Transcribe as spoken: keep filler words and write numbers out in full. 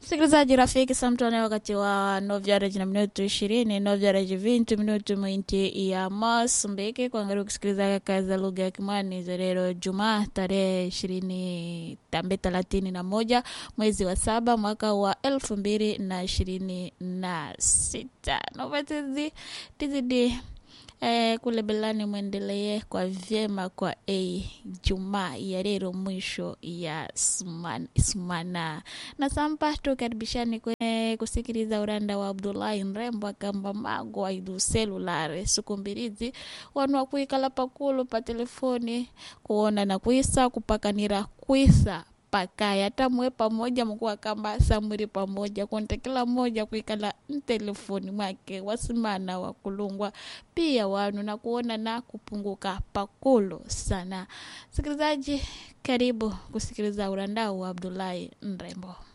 Sikilizaji rafiki, samtone wakati wa novyaraji na minutu ishirini, novyaraji vintu minutu mwinti ya Masumbiki. Kwa ngari kusikiliza kaza lugha ya Kimani zerero Jumaa tarehe ishirini tambe talatini na moja mwezi wa saba mwaka wa elfu mbili na ishirini na sita. Novatizi tizidi Eh, kule belani mwendeleye kwa vyema kwa A Jumaa ya leo mwisho ya sumana, sumana. Na sampa tukaribishani kwenye kusikiliza uranda wa Abdullahi Nrembo akamba mago wa idu celulare sukumbirizi wanua kuikala pakulu pa telefoni kuona na kuisa kupakanira kuisa pakaya hata mwe pamoja mkuwa kamba samuri pamoja konte kila moja kuikala telefoni mwake wasimana wa kulungwa pia wanu na kuona na kupunguka pakulu sana. Sikilizaji, karibu kusikiliza urandao wa Abdullahi Nrembo.